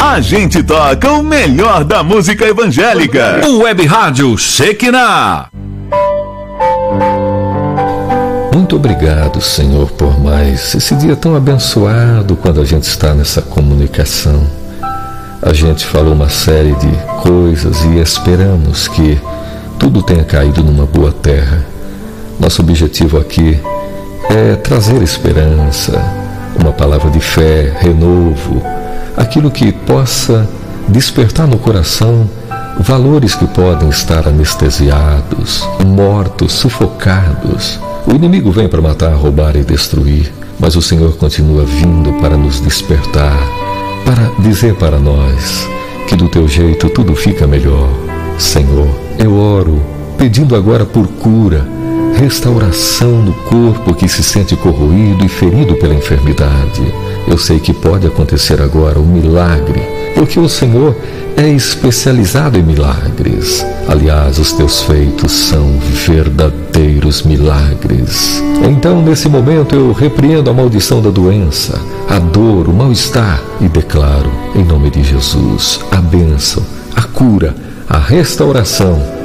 a gente toca o melhor da música evangélica. O Web Rádio Shekinah. Muito obrigado, Senhor, por mais esse dia tão abençoado quando a gente está nessa comunicação. A gente falou uma série de coisas e esperamos que tudo tenha caído numa boa terra. Nosso objetivo aqui é trazer esperança, uma palavra de fé, renovo, aquilo que possa despertar no coração valores que podem estar anestesiados, mortos, sufocados. O inimigo vem para matar, roubar e destruir, mas o Senhor continua vindo para nos despertar, para dizer para nós que do teu jeito tudo fica melhor. Senhor, eu oro pedindo agora por cura, restauração no corpo que se sente corroído e ferido pela enfermidade. Eu sei que pode acontecer agora um milagre, porque o Senhor é especializado em milagres. Aliás, os teus feitos são verdadeiros milagres. Então, nesse momento, eu repreendo a maldição da doença, a dor, o mal-estar e declaro, em nome de Jesus, a bênção, a cura, a restauração